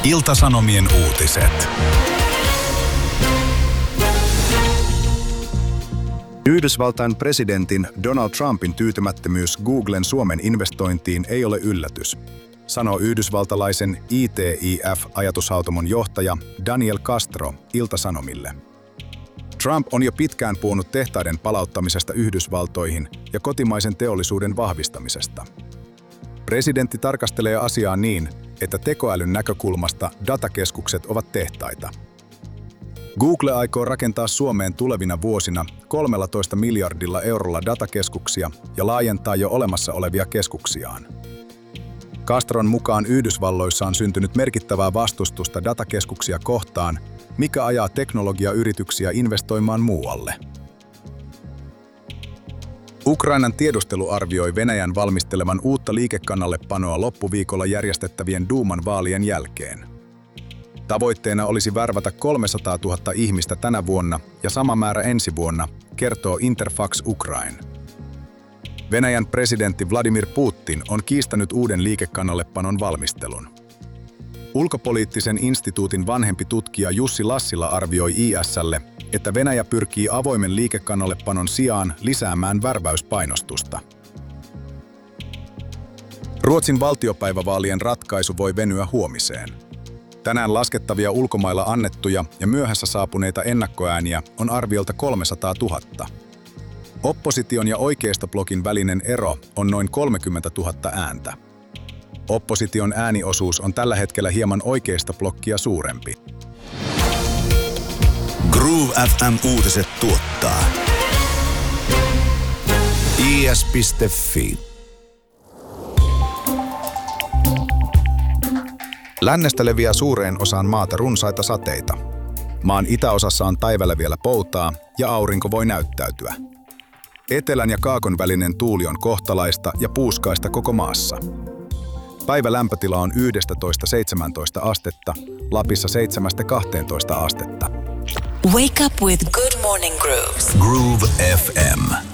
Ilta-Sanomien uutiset. Yhdysvaltain presidentin Donald Trumpin tyytymättömyys Googlen Suomen investointiin ei ole yllätys, sanoo yhdysvaltalaisen ITIF-ajatushautomon johtaja Daniel Castro Ilta-Sanomille. Trump on jo pitkään puhunut tehtaiden palauttamisesta Yhdysvaltoihin ja kotimaisen teollisuuden vahvistamisesta. Presidentti tarkastelee asiaa niin, että tekoälyn näkökulmasta datakeskukset ovat tehtaita. Google aikoo rakentaa Suomeen tulevina vuosina 13 miljardilla eurolla datakeskuksia ja laajentaa jo olemassa olevia keskuksiaan. Castron mukaan Yhdysvalloissa on syntynyt merkittävää vastustusta datakeskuksia kohtaan, mikä ajaa teknologiayrityksiä investoimaan muualle. Ukrainan tiedustelu arvioi Venäjän valmistelevan uutta liikekannallepanoa loppuviikolla järjestettävien Duuman vaalien jälkeen. Tavoitteena olisi värvätä 300 000 ihmistä tänä vuonna ja sama määrä ensi vuonna, kertoo Interfax Ukraine. Venäjän presidentti Vladimir Putin on kiistänyt uuden liikekannallepanon valmistelun. Ulkopoliittisen instituutin vanhempi tutkija Jussi Lassila arvioi IS:lle, että Venäjä pyrkii avoimen liikekannallepanon sijaan lisäämään värväyspainostusta. Ruotsin valtiopäivävaalien ratkaisu voi venyä huomiseen. Tänään laskettavia ulkomailla annettuja ja myöhässä saapuneita ennakkoääniä on arviolta 300 000. Opposition ja oikeistoblokin välinen ero on noin 30 000 ääntä. Opposition ääniosuus on tällä hetkellä hieman oikeistoblokkia suurempi. Groove FM uutiset tuottaa is.fi. Lännestä leviää suureen osaan maata runsaita sateita. Maan itäosassa on päivällä vielä poutaa ja aurinko voi näyttäytyä. Etelän ja kaakon välinen tuuli on kohtalaista ja puuskaista koko maassa. Päivä lämpötila on 11–17 astetta, Lapissa 7–12 astetta. Wake up with Good Morning Grooves. Groove FM.